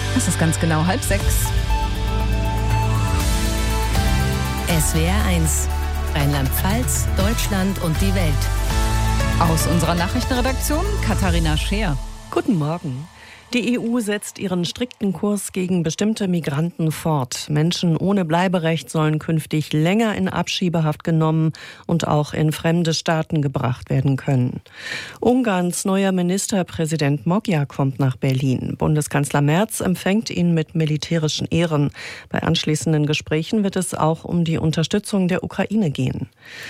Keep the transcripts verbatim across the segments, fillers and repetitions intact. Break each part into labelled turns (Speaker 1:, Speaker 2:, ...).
Speaker 1: Es ist ganz genau halb sechs.
Speaker 2: S W R eins, Rheinland-Pfalz, Deutschland und die Welt.
Speaker 1: Aus unserer Nachrichtenredaktion Katharina Scheer.
Speaker 3: Guten Morgen. Die E U setzt ihren strikten Kurs gegen bestimmte Migranten fort. Menschen ohne Bleiberecht sollen künftig länger in Abschiebehaft genommen und auch in fremde Staaten gebracht werden können. Ungarns neuer Ministerpräsident Magyar kommt nach Berlin. Bundeskanzler Merz empfängt ihn mit militärischen Ehren. Bei anschließenden Gesprächen wird es auch um die Unterstützung der Ukraine gehen.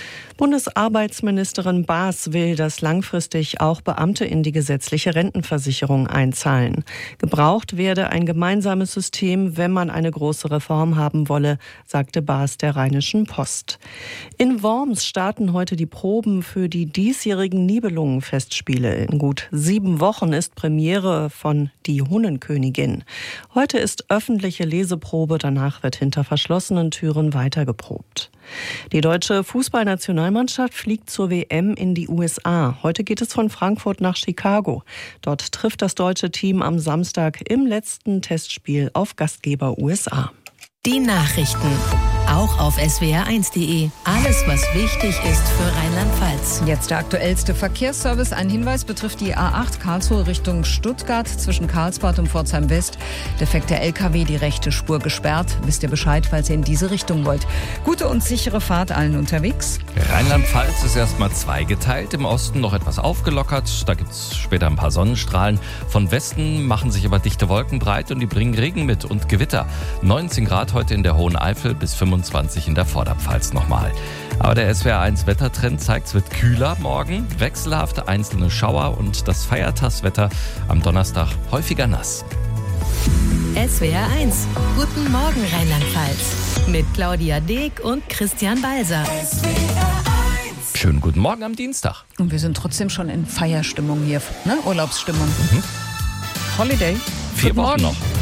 Speaker 3: Bundesarbeitsministerin Baas will, dass langfristig auch Beamte in die gesetzliche Rentenversicherung einzahlen. Gebraucht werde ein gemeinsames System, wenn man eine große Reform haben wolle, sagte Baas der Rheinischen Post. In Worms starten heute die Proben für die diesjährigen Nibelungenfestspiele. In gut sieben Wochen ist Premiere von Die Hunnenkönigin. Heute ist öffentliche Leseprobe, danach wird hinter verschlossenen Türen weitergeprobt. Die deutsche Fußballnationalmannschaft fliegt zur W M in die U S A. Heute geht es von Frankfurt nach Chicago. Dort trifft das deutsche Team am Samstag im letzten Testspiel auf Gastgeber U S A.
Speaker 2: Die Nachrichten, auch auf S W R eins punkt de. Alles, was wichtig ist für Rheinland-Pfalz.
Speaker 1: Jetzt der aktuellste Verkehrsservice. Ein Hinweis betrifft die A acht Karlsruhe Richtung Stuttgart zwischen Karlsbad und Pforzheim West. Defekter L K W, die rechte Spur gesperrt. Wisst ihr Bescheid, falls ihr in diese Richtung wollt. Gute und sichere Fahrt allen unterwegs.
Speaker 4: Rheinland-Pfalz ist erstmal zweigeteilt. Im Osten noch etwas aufgelockert. Da gibt es später ein paar Sonnenstrahlen. Von Westen machen sich aber dichte Wolken breit und die bringen Regen mit und Gewitter. neunzehn Grad heute in der Hohen Eifel bis fünfundzwanzig in der Vorderpfalz nochmal. Aber der S W R eins Wettertrend zeigt, es wird kühler morgen, wechselhafte einzelne Schauer und das Feiertagswetter am Donnerstag häufiger nass.
Speaker 2: S W R eins, guten Morgen Rheinland-Pfalz. Mit Claudia Deek und Christian Balser.
Speaker 4: Schönen guten Morgen am Dienstag.
Speaker 1: Und wir sind trotzdem schon in Feierstimmung hier, ne? Urlaubsstimmung.
Speaker 4: Mhm.
Speaker 1: Holiday.
Speaker 4: Vier
Speaker 1: Guten
Speaker 4: Wochen
Speaker 1: Morgen.
Speaker 4: noch.